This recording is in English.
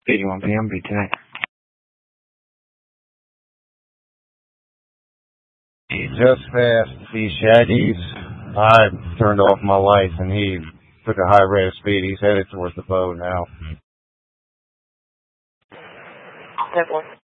81 p.m. Be tonight. He just passed the Shaggies. I turned off my lights and he took a high rate of speed. He's headed towards the boat now. 10-4.